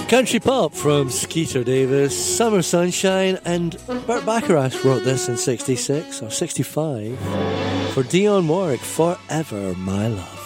Country Pop from Skeeter Davis, Summer Sunshine, and Burt Bacharach wrote this in 66 or 65 for Dionne Warwick, Forever My Love.